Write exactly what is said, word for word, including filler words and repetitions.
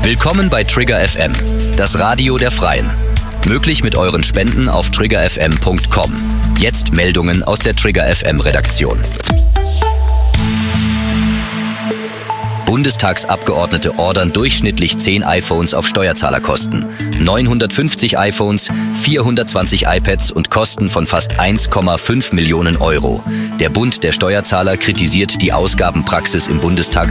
Willkommen bei Trigger F M, das Radio der Freien. Möglich mit euren Spenden auf trigger f m punkt com. Jetzt Meldungen aus der Trigger F M Redaktion. Bundestagsabgeordnete ordern durchschnittlich zehn iPhones auf Steuerzahlerkosten. neunhundertfünfzig iPhones, vierhundertzwanzig iPads und Kosten von fast eins Komma fünf Millionen Euro. Der Bund der Steuerzahler kritisiert die Ausgabenpraxis im Bundestag